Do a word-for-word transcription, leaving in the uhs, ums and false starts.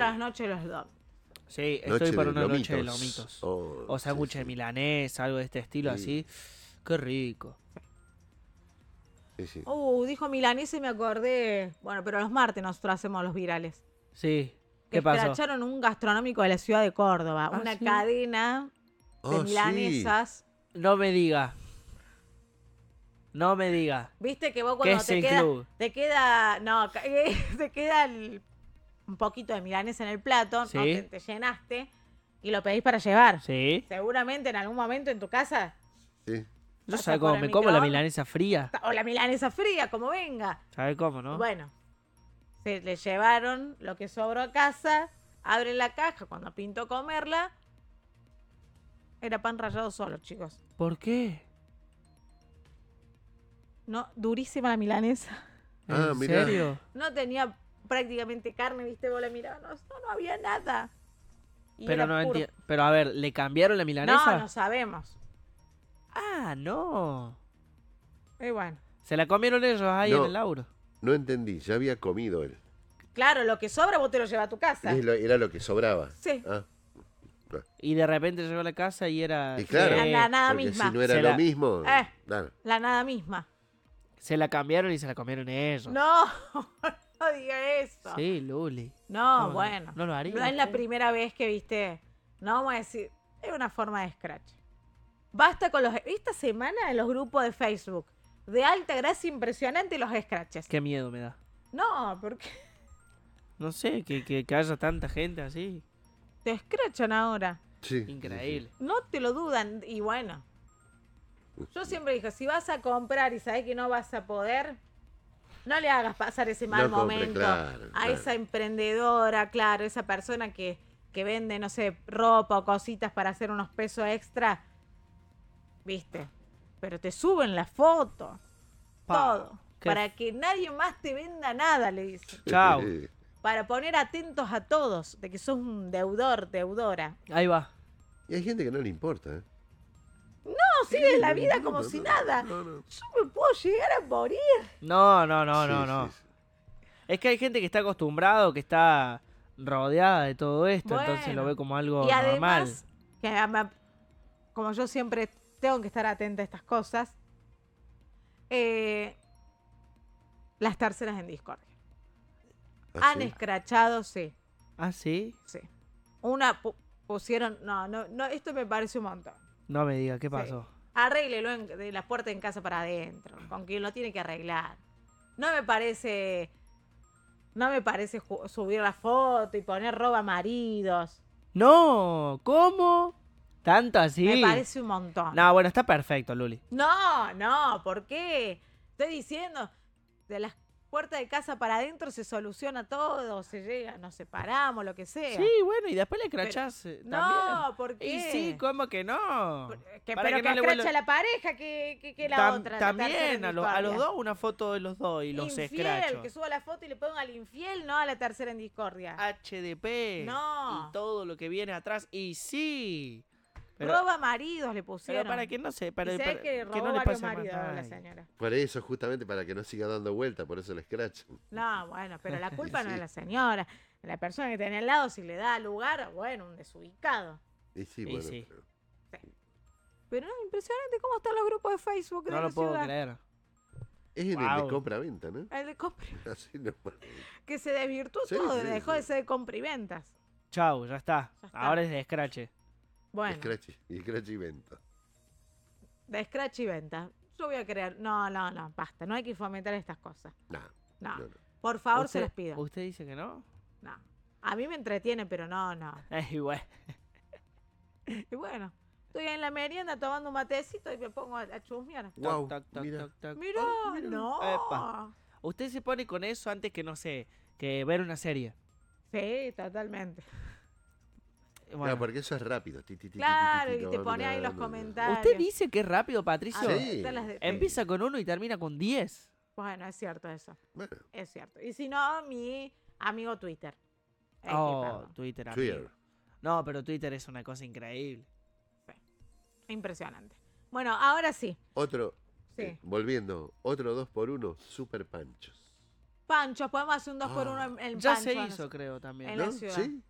las noches de los domingos. Sí, Noche estoy por de una noche de lomitos. lomitos. Oh, O sí, sándwich sí. de milanesa, algo de este estilo Sí. así. Qué rico. Sí, sí. Uh, dijo milanesa y me acordé. Bueno, pero los martes nosotros hacemos los virales. Sí. Que ¿Qué pasó? escracharon un gastronómico de la ciudad de Córdoba. ¿Ah, una sí? cadena de Oh, sí. milanesas. No me diga. No me diga. Viste que vos ¿Qué cuando es te el queda, club? te queda, no, ca- te queda el- un poquito de milanesa en el plato, Sí. ¿no? Te, te llenaste y lo pedís para llevar. Sí. Seguramente en algún momento en tu casa, Sí. ¿No pasa sabe por cómo el me como la microondas. milanesa fría? o la milanesa fría, como venga. ¿Sabe cómo, no? Bueno, se le llevaron lo que sobró a casa, abren la caja, cuando pintó comerla, era pan rallado solo, chicos. ¿Por qué? No, durísima la milanesa. ¿En Ah, mirá. serio? No tenía prácticamente carne, viste, vos la mirabas, no, no, no había nada. Y Pero era no puro- entiendo. Pero a ver, ¿le cambiaron la No, milanesa? no sabemos. Ah, no. Y bueno, Se la comieron ellos ahí No. en el Lauro. No entendí, ya había comido él. claro, lo que sobra vos te lo llevas a tu casa. Es lo- Era lo que sobraba. Sí. Ah, Y de repente llegó a la casa y era... y claro, La- la nada porque misma. si no era Se lo la- mismo, Eh. claro. La nada misma. Se la cambiaron y se la comieron ellos. No, no diga eso. Sí, Luli. No, ¿Cómo no? bueno. ¿No lo haría No es la usted? primera vez que viste. No vamos a decir. Es una forma de scratch. Basta con los. Esta semana en los grupos de Facebook. De alta gracia impresionante los scratches. Qué miedo me da. No, porque No sé, que, que, que haya tanta gente así. te scratchan ahora. Sí, Increíble. No te lo dudan. Y bueno. Yo siempre dije, si vas a comprar y sabes que no vas a poder, no le hagas pasar ese mal No compre, momento claro, a claro. esa emprendedora, claro, esa persona que, que vende, no sé, ropa o cositas para hacer unos pesos extra. ¿Viste? Pero te suben la foto. Pa, todo. qué Para que nadie más te venda nada, le dice. Chao. Sí. Para poner atentos a todos de que sos un deudor, deudora. Ahí va. Y hay gente que no le importa, ¿eh? No, sigue la no, vida no, como no, si no, nada. no, no. Yo me puedo llegar a morir. No, no, no, Sí, no, sí, no. sí. Es que hay gente que está acostumbrado, que está rodeada de todo esto, entonces Bueno. lo ve como algo Y normal. además, que ama- como yo siempre tengo que estar atenta a estas cosas, eh, las terceras en discordia. ¿Ah, Han sí? escrachado, sí, ¿Ah, sí? sí. Una pu- pusieron, no, no, no, esto me parece un montón. No me diga, ¿qué Sí. pasó? Arréglelo en- de la puerta en casa para adentro, con quien lo tiene que arreglar. No me parece, no me parece ju- subir la foto y poner roba maridos. No, ¿cómo? ¿Tanto así? Me parece un montón. No, bueno, está perfecto, Luli. No, no, ¿por qué? Estoy diciendo, de las puertas de casa para adentro se soluciona todo, se llega, nos separamos, lo que sea. Sí, bueno, y después le crachás eh, No, también. ¿por qué? Y sí, ¿cómo que no? Que, Para pero que que, no le escracha vuelva- la pareja que, que, que la Tam- otra. la tercera También, en a, lo- a los discordia. dos, una foto de los dos y los Infiel, escrachos. que suba la foto y le ponga al infiel, no a la tercera en discordia. H D P. No. Y todo lo que viene atrás. Y sí. Pero, Roba maridos le pero pusieron. para que no se... Para, y se para- ve que robó no le varios pase más maridos nada. la señora. Por eso, justamente para que no siga dando vuelta, por eso el scratch. No, bueno, pero la culpa no Sí. es de la señora. De la persona que tenía al lado, si le da lugar, bueno, un desubicado. Y sí, Y bueno. sí. pero- Pero es impresionante cómo están los grupos de Facebook de No la lo puedo ciudad. creer. Es en el Guau. de compra-venta, ¿no? El de compra, Así no. que se desvirtuó Sí, todo, sí, dejó sí. de ser de compra y ventas. Chau, ya está. Ya está. Ahora es de scratch. Bueno, Scratch y scratch y venta. de scratch y venta. Yo voy a crear. No, no, no, basta. No hay que fomentar estas cosas. No, No. no, no. Por favor, ¿Usted, se las pido. ¿Usted dice que no? No. A mí me entretiene, pero no, no. Eh, igual. Y bueno, estoy en la merienda tomando un matecito y me pongo a, a chusmear. Guau, Toc, toc, mira. toc, toc. Mirá, Oh, mira. no. Epa. Usted se pone con eso antes que, no sé, que ver una serie. Sí, totalmente. Bueno, Claro, porque eso es rápido. Ti, ti, ti, ti, Claro, ti, ti, y no te va pone ahí los mirando. comentarios. ¿usted dice que es rápido, Patricio? Ah, Sí. te las de- Empieza con uno y termina con diez. Bueno, es cierto eso. Bueno, Es cierto. Y si no, mi amigo Twitter. X, Oh, perdón. Twitter, amigo. Twitter. No, pero Twitter es una cosa increíble. Impresionante. Bueno, ahora sí. Otro, Sí. eh, volviendo, otro dos por uno, super panchos. Panchos, podemos hacer un dos por Ah. uno en, en Ya Pancho, se no hizo, sé. creo, también. En la ¿No? ciudad. ¿Sí?